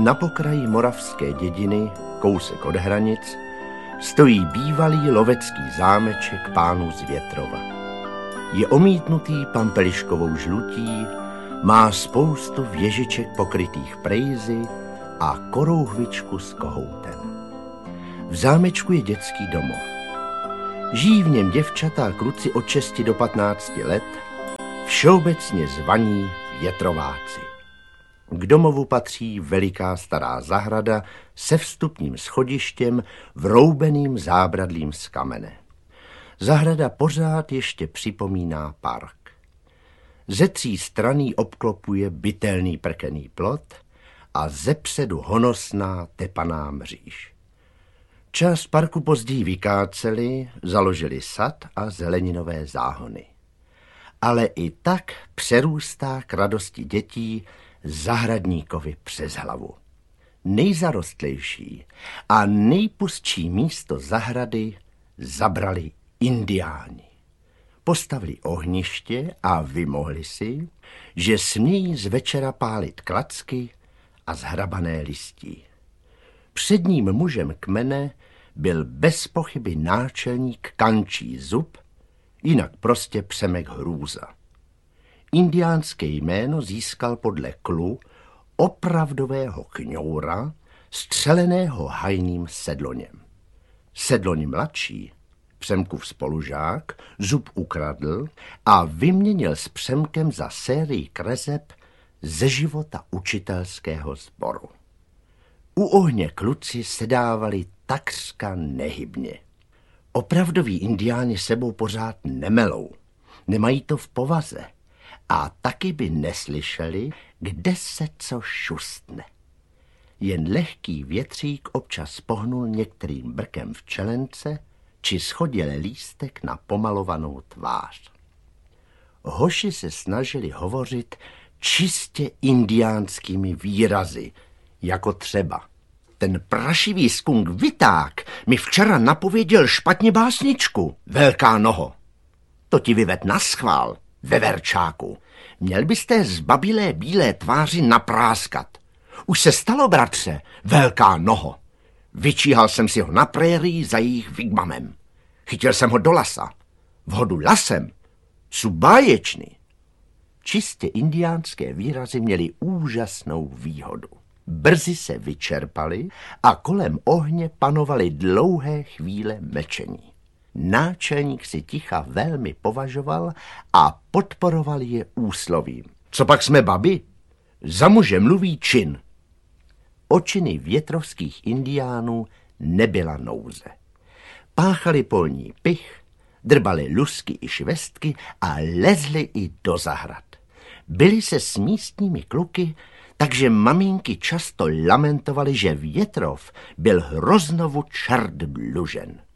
Na pokraji moravské dědiny, kousek od hranic, stojí bývalý lovecký zámeček pánů z Větrova. Je omítnutý pampeliškovou žlutí, má spoustu věžiček pokrytých prejzy a korouhvičku s kohoutem. V zámečku je dětský domov. Žijí v něm děvčata a kluci od 6 do 15 let, všeobecně zvaní Větrováci. K domovu patří veliká stará zahrada se vstupním schodištěm vroubeným zábradlím z kamene. Zahrada pořád ještě připomíná park. Ze 3 stran ji obklopuje bytelný prkený plot a zepředu honosná tepaná mříž. Část parku později vykáceli, založili sad a zeleninové záhony. Ale i tak přerůstá k radosti dětí zahradníkovi přes hlavu. Nejzarostlejší a nejpustší místo zahrady zabrali indiáni. Postavili ohniště a vymohli si, že smějí z večera pálit klacky a zhrabané listí. Předním mužem kmene byl bez pochyby náčelník Kančí Zub, jinak prostě Přemek Hrůza. Indiánské jméno získal podle klu opravdového kňoura, střeleného hajným Sedloněm. Sedloň mladší, Přemkův spolužák, Zub ukradl a vyměnil s Přemkem za sérii kreseb ze života učitelského sboru. U ohně kluci sedávali takřka nehybně. Opravdoví indiáni sebou pořád nemelou, nemají to v povaze a taky by neslyšeli, kde se co šustne. Jen lehký větřík občas pohnul některým brkem v čelence či schodil lístek na pomalovanou tvář. Hoši se snažili hovořit čistě indiánskými výrazy, jako třeba: ten prašivý skunk Viták mi včera napověděl špatně básničku, velká noho. To ti vyved naschvál, veverčáku. Měl byste z babilé bílé tváři napráskat. Už se stalo, bratře, velká noho. Vyčíhal jsem si ho na prérii za jejich vigmamem. Chytil jsem ho do lasa. Vhodu lasem. Jsou báječný. Čistě indiánské výrazy měly úžasnou výhodu. Brzy se vyčerpali a kolem ohně panovaly dlouhé chvíle mlčení. Náčelník si ticha velmi považoval a podporoval je úslovím. Co pak jsme babi? Za muže mluví čin. O činy větrovských indiánů nebyla nouze. Páchali polní pich, drbali lusky i švestky a lezli i do zahrad. Byli se s místními kluky, takže maminky často lamentovali, že Větrov byl Hroznovu čert dlužen.